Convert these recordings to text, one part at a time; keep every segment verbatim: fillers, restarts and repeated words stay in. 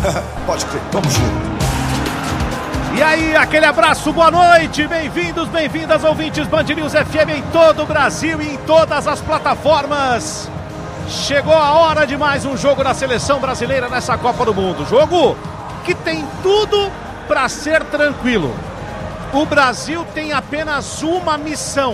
Pode crer, vamos junto. E aí, aquele abraço, boa noite, bem-vindos, bem-vindas, ouvintes Band News F M em todo o Brasil e em todas as plataformas. Chegou a hora de mais um jogo da seleção brasileira nessa Copa do Mundo. Jogo que tem tudo para ser tranquilo. O Brasil tem apenas uma missão: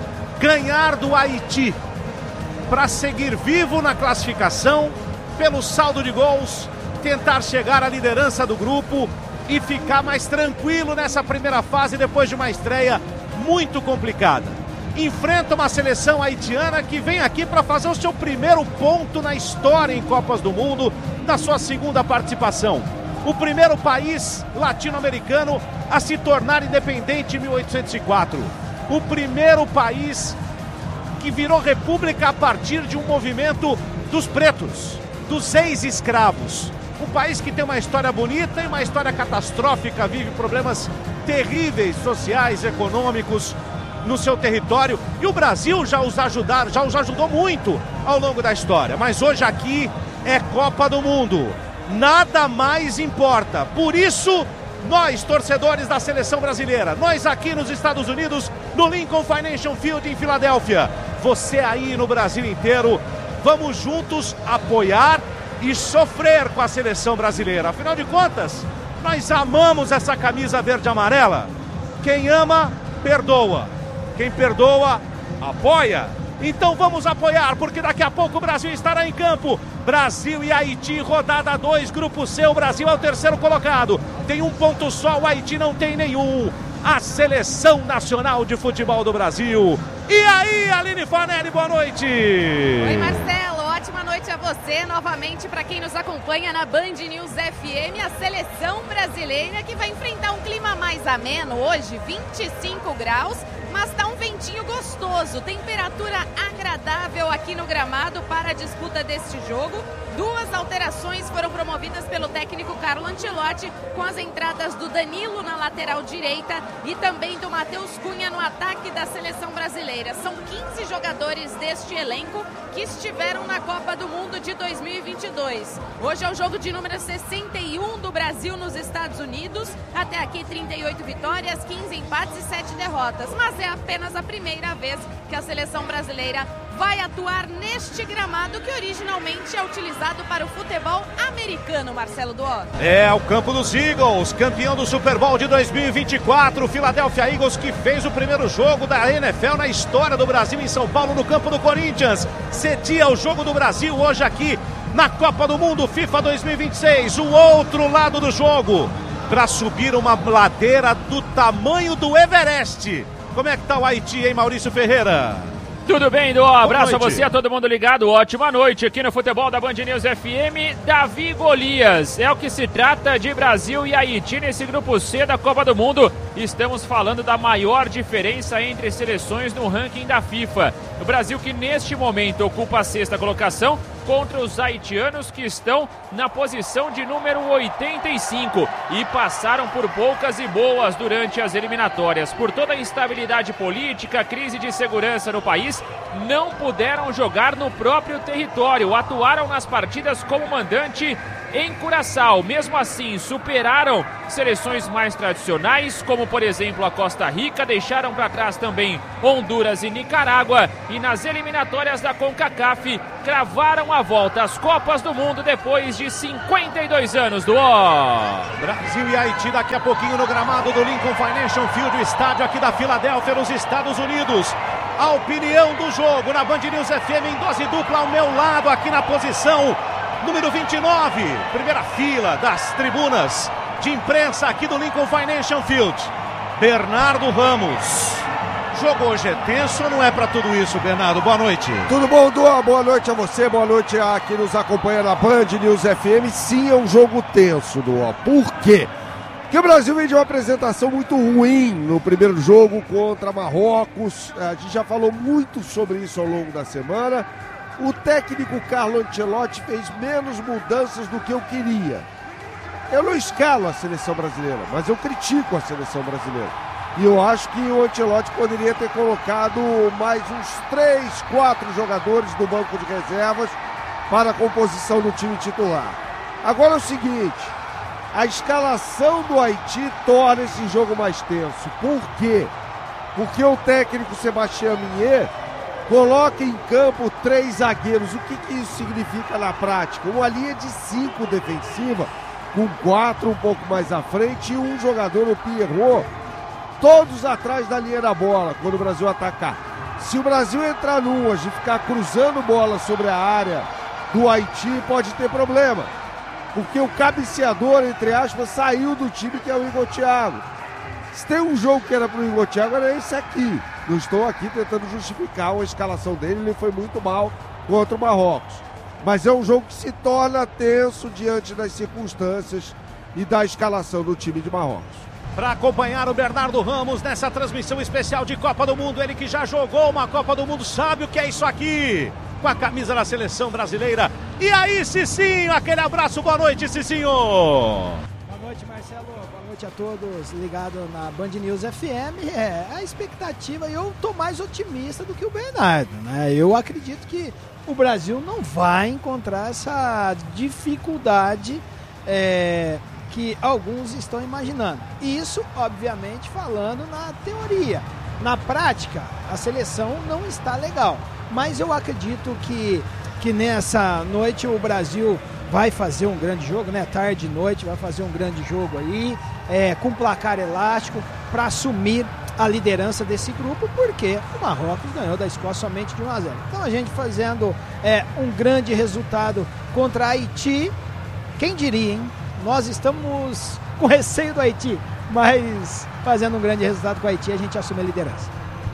ganhar do Haiti para seguir vivo na classificação, pelo saldo de gols, tentar chegar à liderança do grupo e ficar mais tranquilo nessa primeira fase depois de uma estreia muito complicada. Enfrenta uma seleção haitiana que vem aqui para fazer o seu primeiro ponto na história em Copas do Mundo, na sua segunda participação. O primeiro país latino-americano a se tornar independente em mil oitocentos e quatro. O primeiro país que virou república a partir de um movimento dos pretos, dos ex-escravos. Um país que tem uma história bonita e uma história catastrófica, vive problemas terríveis sociais, econômicos no seu território. E o Brasil já os, ajudar, já os ajudou muito ao longo da história. Mas hoje aqui é Copa do Mundo. Nada mais importa. Por isso, nós, torcedores da seleção brasileira, nós aqui nos Estados Unidos, no Lincoln Financial Field em Filadélfia, você aí no Brasil inteiro, vamos juntos apoiar e sofrer com a seleção brasileira. Afinal de contas, nós amamos essa camisa verde e amarela. Quem ama, perdoa. Quem perdoa, apoia. Então vamos apoiar, porque daqui a pouco o Brasil estará em campo. Brasil e Haiti, rodada dois, grupo C. O Brasil é o terceiro colocado. Tem um ponto só, o Haiti não tem nenhum. A seleção nacional de futebol do Brasil. E aí, Aline Fanelli, boa noite. Oi, Marcelo. Ótima noite a você, novamente para quem nos acompanha na Band News F M, a seleção brasileira que vai enfrentar um clima mais ameno hoje, vinte e cinco graus, mas tá um ventinho gostoso, temperatura agradável aqui no gramado para a disputa deste jogo. Duas alterações foram promovidas pelo técnico Carlo Ancelotti, com as entradas do Danilo na lateral direita e também do Matheus Cunha no ataque da seleção brasileira. São quinze jogadores deste elenco que estiveram na Copa do Mundo de dois mil e vinte e dois. Hoje é o jogo de número sessenta e um do Brasil nos Estados Unidos. Até aqui trinta e oito vitórias, quinze empates e sete derrotas. Mas é apenas a primeira vez que a seleção brasileira vai atuar neste gramado que originalmente é utilizado para o futebol americano, Marcelo Duó. É o campo dos Eagles, campeão do Super Bowl de dois mil e vinte e quatro, o Philadelphia Eagles, que fez o primeiro jogo da N F L na história do Brasil em São Paulo, no campo do Corinthians. Cedia o jogo do Brasil hoje aqui na Copa do Mundo FIFA dois mil e vinte e seis, o outro lado do jogo, para subir uma ladeira do tamanho do Everest. Como é que tá o Haiti, hein, Maurício Ferreira? Tudo bem, Dô? Abraço a você, a todo mundo ligado. Ótima noite aqui no futebol da Band News F M. Davi Golias, é o que se trata de Brasil e Haiti nesse grupo C da Copa do Mundo. Estamos falando da maior diferença entre seleções no ranking da FIFA. O Brasil, que neste momento ocupa a sexta colocação, contra os haitianos, que estão na posição de número oitenta e cinco e passaram por poucas e boas durante as eliminatórias. Por toda a instabilidade política, crise de segurança no país, não puderam jogar no próprio território, atuaram nas partidas como mandante em Curaçao. Mesmo assim, superaram seleções mais tradicionais, como por exemplo a Costa Rica, deixaram para trás também Honduras e Nicarágua, e nas eliminatórias da CONCACAF cravaram a volta às Copas do Mundo depois de cinquenta e dois anos do ó. Brasil e Haiti daqui a pouquinho no gramado do Lincoln Financial Field, o estádio aqui da Filadélfia, nos Estados Unidos. A opinião do jogo na Band News F M em dose dupla ao meu lado, aqui na posição número vinte e nove, primeira fila das tribunas de imprensa aqui do Lincoln Financial Field, Bernardo Ramos. O jogo hoje é tenso ou não é pra tudo isso, Bernardo? Boa noite. Tudo bom, Dua? Boa noite a você, boa noite a quem nos acompanha na Band News F M. Sim, é um jogo tenso, Dua. Por quê? Porque o Brasil vem de uma apresentação muito ruim no primeiro jogo contra Marrocos. A gente já falou muito sobre isso ao longo da semana. O técnico Carlo Ancelotti fez menos mudanças do que eu queria. Eu não escalo a seleção brasileira, mas eu critico a seleção brasileira. E eu acho que o Ancelotti poderia ter colocado mais uns três, quatro jogadores do banco de reservas para a composição do time titular. Agora é o seguinte, a escalação do Haiti torna esse jogo mais tenso. Por quê? Porque o técnico Sebastião Minher coloca em campo três zagueiros. O que, que isso significa na prática? Uma linha de cinco defensiva, com quatro um pouco mais à frente e um jogador, o Pierrot, todos atrás da linha da bola, quando o Brasil atacar. Se o Brasil entrar numas e ficar cruzando bola sobre a área do Haiti, pode ter problema. Porque o cabeceador, entre aspas, saiu do time, que é o Igor Thiago. Se tem um jogo que era pro Igor Thiago, era esse aqui. Não estou aqui tentando justificar a escalação dele, ele foi muito mal contra o Marrocos. Mas é um jogo que se torna tenso diante das circunstâncias e da escalação do time de Marrocos. Para acompanhar o Bernardo Ramos nessa transmissão especial de Copa do Mundo, ele que já jogou uma Copa do Mundo, sabe o que é isso aqui, com a camisa da seleção brasileira. E aí, Cicinho, aquele abraço, boa noite, Cicinho. Boa noite, Marcelo, boa noite a todos ligados na Band News F M. É, a expectativa, eu tô mais otimista do que o Bernardo, né? Eu acredito que o Brasil não vai encontrar essa dificuldade é, que alguns estão imaginando. Isso, obviamente, falando na teoria. Na prática, a seleção não está legal. Mas eu acredito que, que nessa noite o Brasil vai fazer um grande jogo, né? Tarde e noite, vai fazer um grande jogo aí, é, com placar elástico, para assumir a liderança desse grupo, porque o Marrocos ganhou da Escócia somente de um a zero. Então a gente fazendo é, um grande resultado contra a Haiti, quem diria, hein? Nós estamos com receio do Haiti, mas fazendo um grande resultado com a Haiti, a gente assume a liderança.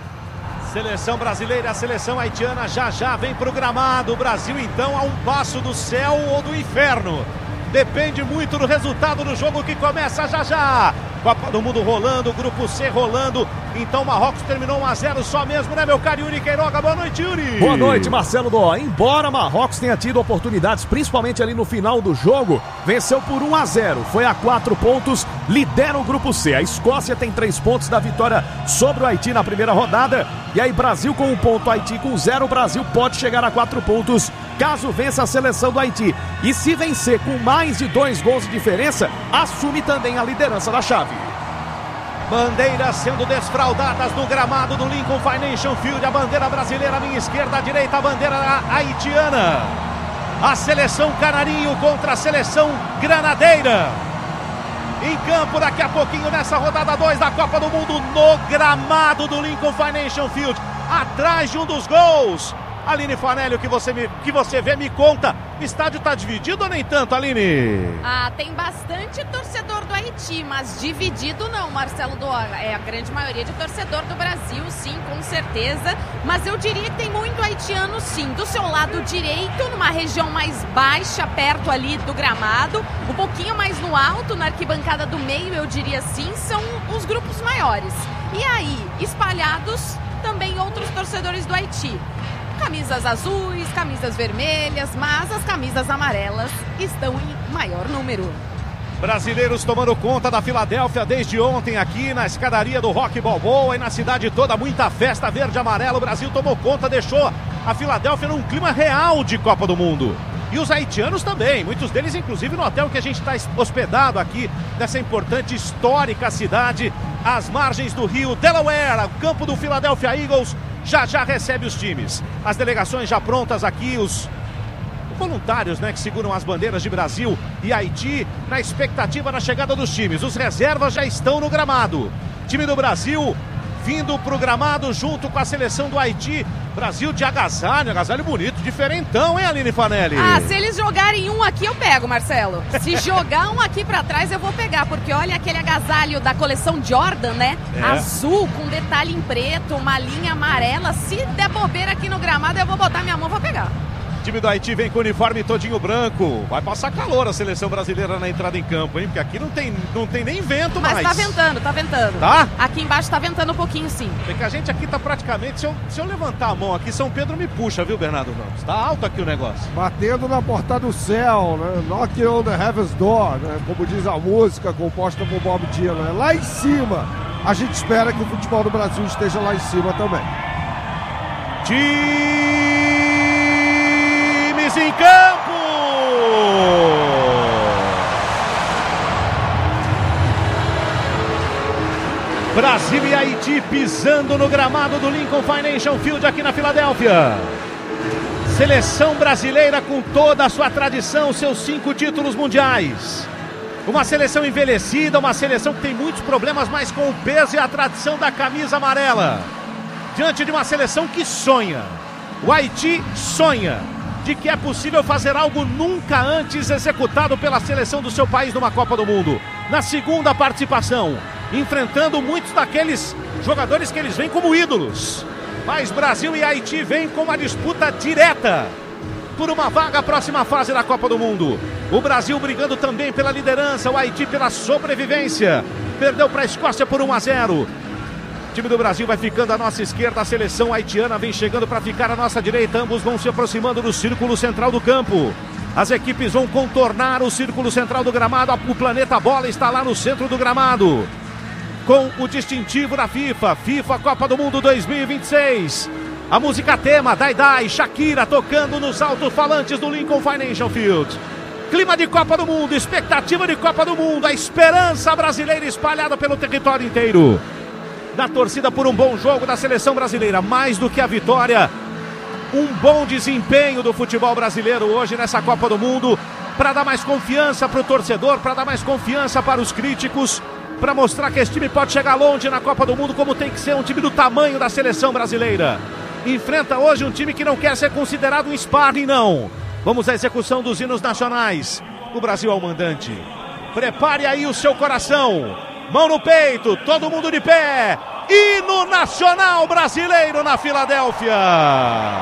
Seleção brasileira, a seleção haitiana já já vem pro gramado. O Brasil então a um passo do céu ou do inferno. Depende muito do resultado do jogo que começa já já. Copa do Mundo rolando, Grupo C rolando. Então Marrocos terminou um a zero só mesmo, né, meu caro Yuri Queiroga? Boa noite, Yuri. Boa noite, Marcelo Dó. Embora Marrocos tenha tido oportunidades, principalmente ali no final do jogo, venceu por um a zero. Foi a quatro pontos, lidera o Grupo C. A Escócia tem três pontos da vitória sobre o Haiti na primeira rodada. E aí Brasil com um ponto, Haiti com zero. O Brasil pode chegar a quatro pontos caso vença a seleção do Haiti. E se vencer com mais de dois gols de diferença, assume também a liderança da chave. Bandeiras sendo desfraldadas no gramado do Lincoln Financial Field. A bandeira brasileira à minha esquerda, à direita a bandeira haitiana. A seleção canarinho contra a seleção granadeira. Em campo daqui a pouquinho nessa rodada dois da Copa do Mundo, no gramado do Lincoln Financial Field. Atrás de um dos gols. Aline Fanelli, o que você, me, que você vê, me conta. O estádio está dividido ou nem tanto, Aline? Ah, tem bastante torcedor do Haiti, mas dividido não, Marcelo Doa. É a grande maioria de torcedor do Brasil, sim, com certeza. Mas eu diria que tem muito haitiano, sim. Do seu lado direito, numa região mais baixa, perto ali do gramado. Um pouquinho mais no alto, na arquibancada do meio, eu diria sim, são os grupos maiores. E aí, espalhados, também outros torcedores do Haiti. Camisas azuis, camisas vermelhas, mas as camisas amarelas estão em maior número. Brasileiros tomando conta da Filadélfia desde ontem aqui na escadaria do Rock Balboa e na cidade toda, muita festa verde e amarelo. O Brasil tomou conta, deixou a Filadélfia num clima real de Copa do Mundo. E os haitianos também, muitos deles inclusive no hotel que a gente está hospedado aqui, nessa importante histórica cidade, às margens do rio Delaware, o campo do Philadelphia Eagles. Já já recebe os times. As delegações já prontas aqui, os voluntários, né, que seguram as bandeiras de Brasil e Haiti na expectativa da chegada dos times. Os reservas já estão no gramado. Time do Brasil vindo pro gramado junto com a seleção do Haiti. Brasil de agasalho, agasalho bonito, diferentão, hein, Aline Fanelli? Ah, se eles jogarem um aqui, eu pego, Marcelo. Se jogar um aqui pra trás, eu vou pegar, porque olha aquele agasalho da coleção Jordan, né? É. Azul, com detalhe em preto, uma linha amarela. Se der bobeira aqui no gramado, eu vou botar minha mão pra pegar. O time do Haiti vem com o uniforme todinho branco. Vai passar calor a seleção brasileira na entrada em campo, hein? Porque aqui não tem, não tem nem vento mais. Mas tá ventando, tá ventando. Tá? Aqui embaixo tá ventando um pouquinho, sim. Porque a gente aqui tá praticamente... Se eu, se eu levantar a mão aqui, São Pedro me puxa, viu, Bernardo Ramos? Tá alto aqui o negócio. Batendo na porta do céu, né? Knocking on the Heaven's Door, né? Como diz a música composta por Bob Dylan. Lá em cima, a gente espera que o futebol do Brasil esteja lá em cima também. Times em campo! Brasil e Haiti pisando no gramado do Lincoln Financial Field aqui na Filadélfia. Seleção brasileira com toda a sua tradição, seus cinco títulos mundiais. Uma seleção envelhecida, uma seleção que tem muitos problemas, mas com o peso e a tradição da camisa amarela. Diante de uma seleção que sonha. O Haiti sonha de que é possível fazer algo nunca antes executado pela seleção do seu país numa Copa do Mundo. Na segunda participação, enfrentando muitos daqueles jogadores que eles veem como ídolos. Mas Brasil e Haiti vêm com uma disputa direta por uma vaga à próxima fase da Copa do Mundo. O Brasil brigando também pela liderança, o Haiti pela sobrevivência. Perdeu para a Escócia por um a zero. O time do Brasil vai ficando à nossa esquerda, a seleção haitiana vem chegando para ficar à nossa direita. Ambos vão se aproximando do círculo central do campo. As equipes vão contornar o círculo central do gramado. O planeta bola está lá no centro do gramado, com o distintivo da FIFA, FIFA Copa do Mundo dois mil e vinte e seis. A música tema, Dai Dai, Shakira tocando nos alto-falantes do Lincoln Financial Field. Clima de Copa do Mundo, expectativa de Copa do Mundo, a esperança brasileira espalhada pelo território inteiro. Na torcida por um bom jogo da seleção brasileira, mais do que a vitória, um bom desempenho do futebol brasileiro hoje nessa Copa do Mundo, para dar mais confiança para o torcedor, para dar mais confiança para os críticos, para mostrar que esse time pode chegar longe na Copa do Mundo, como tem que ser um time do tamanho da seleção brasileira. Enfrenta hoje um time que não quer ser considerado um sparring, não. Vamos à execução dos hinos nacionais. O Brasil é o mandante. Prepare aí o seu coração. Mão no peito, todo mundo de pé. Hino nacional brasileiro na Filadélfia.